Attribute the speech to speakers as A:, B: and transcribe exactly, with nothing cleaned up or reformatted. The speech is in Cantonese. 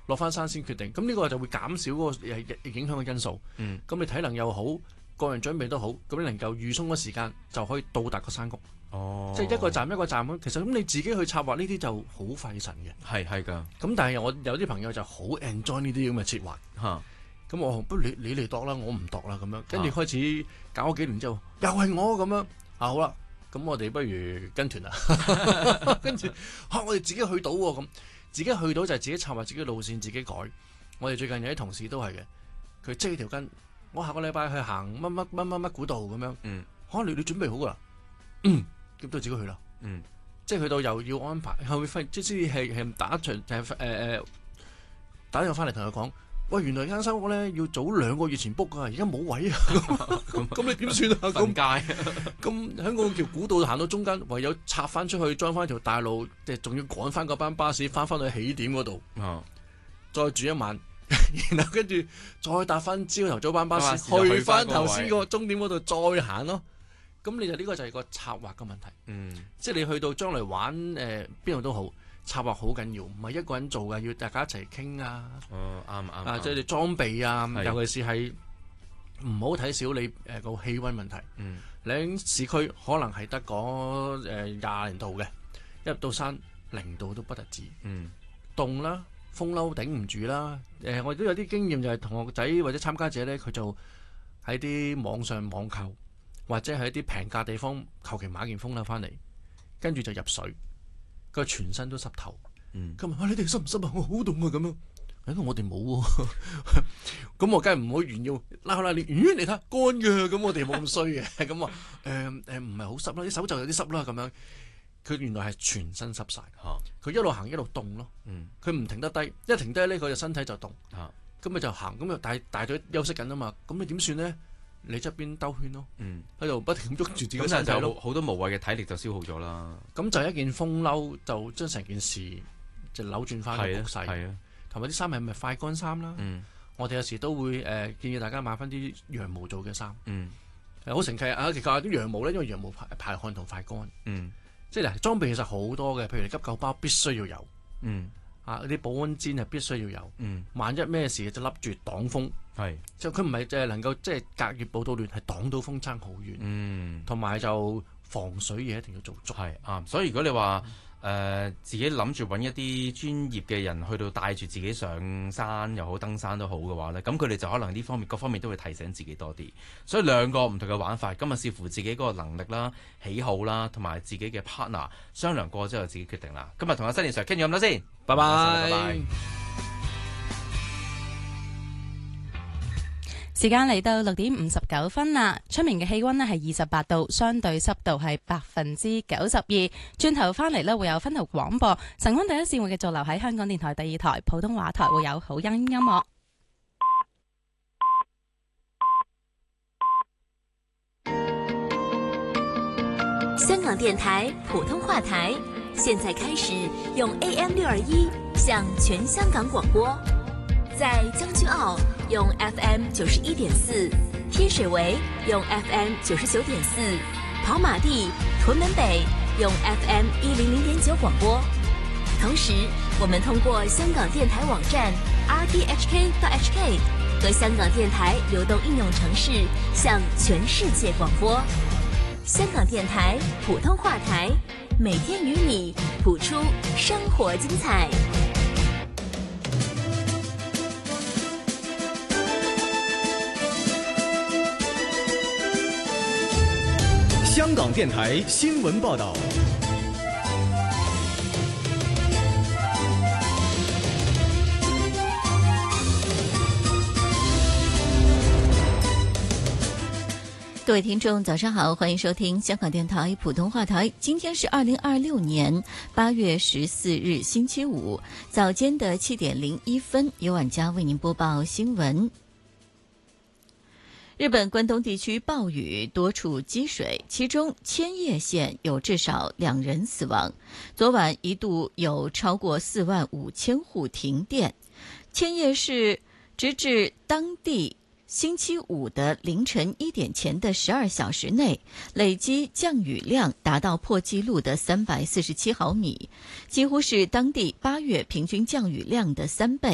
A: 落翻山先決定。咁呢個就會減少嗰個影響嘅因素。
B: 嗯，
A: 咁你體能又好，個人準備都好，咁你能夠預鬆嘅時間就可以到達個山谷。
B: 哦，
A: 即係一個站一個站咁。其實咁你自己去策劃呢啲就好費神嘅。
B: 係係㗎。
A: 咁但係我有啲朋友就好 enjoy 呢啲咁嘅策劃。
B: 嚇。
A: 咁我不如你你嚟度啦，我唔度啦咁樣。跟住開始搞咗幾年之後，又係我咁樣啊，好啦。咁我哋不如跟團啦，跟住嚇我哋自己去到喎，咁自己去到就係自己策劃自己路線，自己改。我哋最近有啲同事都係嘅，佢織條筋，我下個禮拜去行乜乜乜乜乜古道咁樣。
B: 嗯，
A: 嚇你你準備好噶啦，嗯，咁都自己去啦。
B: 嗯，
A: 即係去到又要安排，後尾即係係係打場就係誒誒打電話翻嚟同佢講。喂，原來間山屋咧要早兩個月前 book 噶，而家冇位啊！咁你點算啊？
B: 咁街
A: 咁喺個條古道行到中間，唯有拆翻出去，裝翻條大路，即係仲要趕翻嗰班巴士翻翻去起點嗰度，
B: 哦、
A: 再住一晚，然後跟住再搭翻朝頭早班巴士
B: 去
A: 去翻頭先個終點嗰度再行咯。咁你就呢、呢個就係個策劃嘅問題。
B: 嗯，
A: 即係你去到將來玩誒邊度都好。策劃好緊要，唔係一個人做嘅，要大家一齊傾啊！
B: 哦，啱啱
A: 啊，即係你裝備啊，
B: 係
A: 尤其是係唔好睇少你誒個氣温問題。
B: 嗯，
A: 你喺市區可能係得嗰誒廿零度嘅，一入到山零度都不得止。
B: 嗯，
A: 凍啦，風褸頂唔住啦。誒、呃，我都有啲經驗，就係同學仔或者參加者咧，佢就喺啲網上網購，或者喺啲平價地方求其買件風褸翻嚟，跟住就入水。個全身都濕透，
B: 嗯，
A: 佢問啊，你哋濕唔濕啊？我好凍啊咁樣，因為我哋冇喎，咁我梗係唔好炫耀拉拉你，咦你睇乾嘅，咁我哋冇咁衰嘅，咁話誒誒唔係好濕啦，啲手就有啲濕啦咁樣，佢原來係全身濕晒，佢、啊、一路行一路凍咯，佢唔、嗯、停得低，一停低咧佢嘅身體就凍，咁咪、啊、就行，咁又大大隊休息緊啊嘛，咁你點算咧？你側邊兜圈咯，喺度、嗯、不停咁喐住自己身體咯，
B: 好多無謂嘅體力就消耗咗啦。
A: 咁就一件風褸就將成件事就扭轉翻個局勢，同埋啲衫係咪快乾衫啦？嗯、我哋有時都會誒、呃、建議大家買翻啲羊毛做嘅衫，好、嗯、神奇啊！其實啲羊毛咧，因為羊毛排排汗同快乾，嗯、即係嗱裝備其實好多嘅，譬如你急救包必須要有。嗯啊！啲保溫氈係必須要有，嗯、萬一咩事就笠住擋風，係就佢唔係即係能夠即係隔熱保到暖，係擋到風爭好遠，同埋、嗯、就防水嘢一定要做足，
B: 係啊！所以如果你話誒、呃、自己諗住揾一啲專業嘅人去到帶住自己上山又好登山都好嘅話咧，咁佢哋就可能呢方面各方面都會提醒自己多啲。所以兩個唔同嘅玩法，今日視乎自己嗰個能力啦、喜好啦，同埋自己嘅 partner 商量過之後自己決定啦。今日同阿新年 Sir 傾咗咁多先。拜拜。拜拜。
C: 時間嚟到六點五十九分啦，出面嘅氣溫呢係二十八度，相對濕度係百分之九十二。轉頭翻嚟呢會有分頭廣播，晨光第一線會繼續留喺香港電台第二台普通話台，會有好音音樂。
D: 香港電台普通話台，現在開始用 A M 六二一向全香港廣播，在將軍澳用 F M 九十一點四，天水圍用 F M 九十九點四，跑馬地、屯門北用 F M 一零零點九廣播。同時，我們通過香港電台網站 r t h k dot h k 和香港電台流動應用程式向全世界廣播。香港電台普通話台，每天與你譜出生活精彩。
E: 香港電台新聞報道。
F: 各位聽眾早上好，歡迎收聽香港電台普通話台。今天是二零二六年八月十四日星期五，早間的七點零一分，由婉佳為您播報新聞。日本關東地區暴雨，多處積水，其中千葉縣有至少兩人死亡。昨晚一度有超過四萬五千戶停電。千葉市直至當地星期五的凌晨一點前的十二小時內，累積降雨量達到破紀錄的三百四十七毫米，幾乎是當地八月平均降雨量的三倍。